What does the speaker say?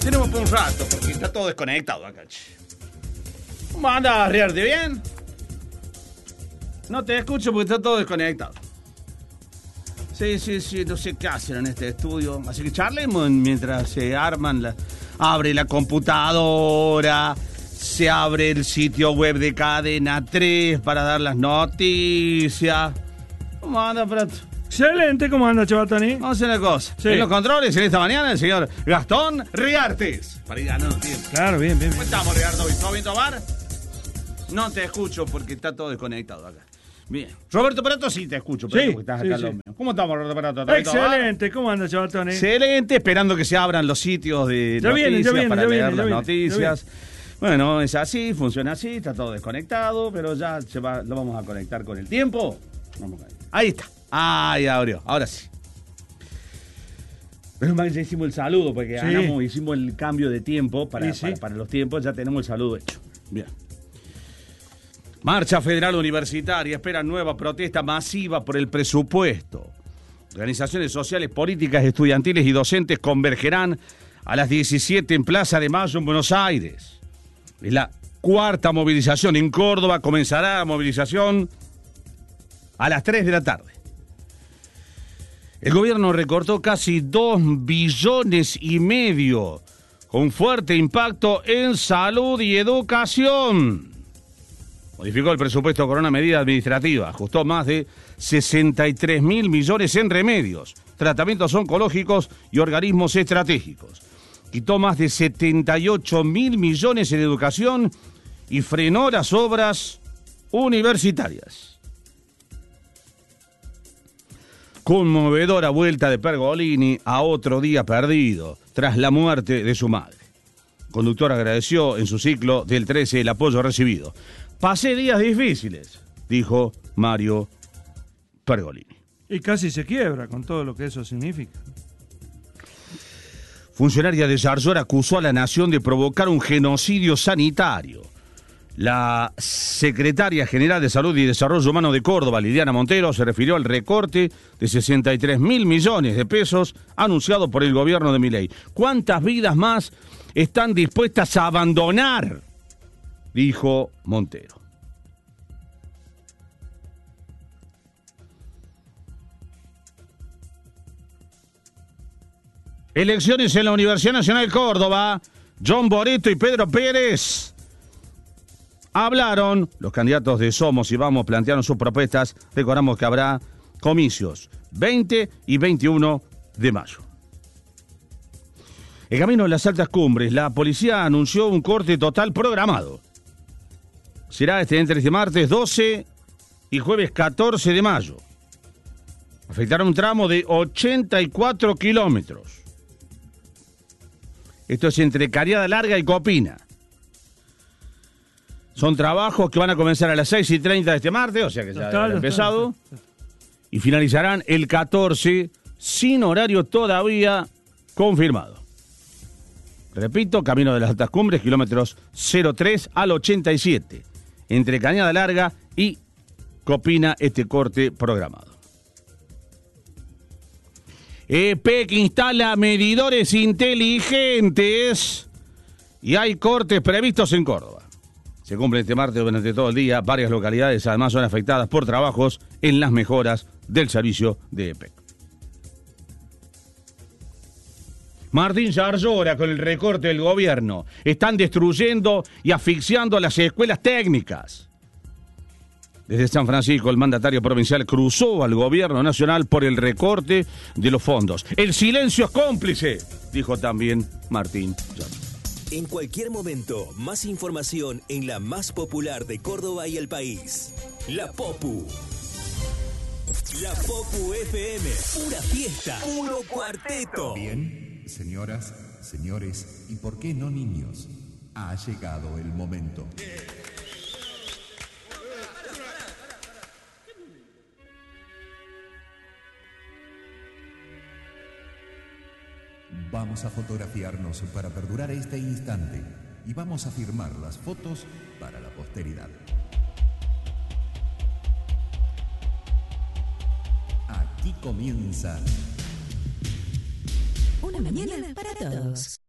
Tenemos por un rato, porque está todo desconectado acá. ¿Cómo andas, Riarte? ¿Bien? No te escucho porque está todo desconectado. Sí, no sé qué hacen en este estudio. Así que charlemos mientras se arman abre la computadora, se abre el sitio web de Cadena 3 para dar las noticias. ¿Cómo anda, Prato? Excelente, ¿cómo anda, chaval Tony? Vamos a hacer una cosa. Sí. En los controles, en esta mañana, el señor Gastón Riartes. Para ir ganando tiempo. Claro, bien. ¿Cómo estamos, Riardo? ¿Todo bien, Tomar? No te escucho porque está todo desconectado acá. Bien. Roberto Prato, sí te escucho, pero Sí, porque estás acá sí. lo mío. ¿Cómo estamos, Roberto Prato? ¿Todo bien, Tomar? Excelente, ¿cómo anda, chaval Tony? Excelente, esperando que se abran los sitios de Ya viene, noticias para leer las ya viene. noticias. Bueno, es así, funciona así, está todo desconectado, pero ya lo vamos a conectar con el tiempo. Vamos a conectar. Ahí está. Ah, ya abrió. Ahora sí. Pero más ya hicimos el saludo, porque Sí. hicimos el cambio de tiempo para los tiempos, ya tenemos el saludo hecho. Bien. Marcha Federal Universitaria espera nueva protesta masiva por el presupuesto. Organizaciones sociales, políticas, estudiantiles y docentes convergerán a las 17 en Plaza de Mayo en Buenos Aires. Es la cuarta movilización. En Córdoba comenzará la movilización a las 3 de la tarde. El gobierno recortó casi 2,5 billones con fuerte impacto en salud y educación. Modificó el presupuesto con una medida administrativa. Ajustó más de 63.000 millones en remedios, tratamientos oncológicos y organismos estratégicos. Quitó más de 78.000 millones en educación y frenó las obras universitarias. Conmovedora vuelta de Pergolini a otro día perdido tras la muerte de su madre. El conductor agradeció en su ciclo del 13 el apoyo recibido. Pasé días difíciles, dijo Mario Pergolini. Y casi se quiebra con todo lo que eso significa. Funcionaria de Zarzor acusó a la nación de provocar un genocidio sanitario. La secretaria general de Salud y Desarrollo Humano de Córdoba, Lidiana Montero, se refirió al recorte de 63.000 millones de pesos anunciado por el gobierno de Milei. ¿Cuántas vidas más están dispuestas a abandonar?, dijo Montero. Elecciones en la Universidad Nacional de Córdoba. John Boretto y Pedro Pérez hablaron. Los candidatos de Somos y Vamos plantearon sus propuestas. Recordamos que habrá comicios 20 y 21 de mayo. En camino de las altas cumbres, la policía anunció un corte total programado. Será entre este martes 12 y jueves 14 de mayo. Afectará un tramo de 84 kilómetros. Esto es entre Cañada Larga y Copina. Son trabajos que van a comenzar a las 6:30 de este martes, o sea que ya han empezado. Y finalizarán el 14 sin horario todavía confirmado. Repito, camino de las altas cumbres, kilómetros 03 al 87. Entre Cañada Larga y Copina, este corte programado. EPEC instala medidores inteligentes y hay cortes previstos en Córdoba. Se cumple este martes durante todo el día. Varias localidades además son afectadas por trabajos en las mejoras del servicio de EPEC. Martín Zarzora con el recorte del gobierno. Están destruyendo y asfixiando las escuelas técnicas. Desde San Francisco, el mandatario provincial cruzó al gobierno nacional por el recorte de los fondos. El silencio es cómplice, dijo también Martín Zarzora. En cualquier momento, más información en la más popular de Córdoba y el país. La Popu. La Popu FM. Pura fiesta. Puro cuarteto. Bien, señoras, señores, y por qué no niños, ha llegado el momento. Vamos a fotografiarnos para perdurar este instante y vamos a firmar las fotos para la posteridad. Aquí comienza Una mañana para todos.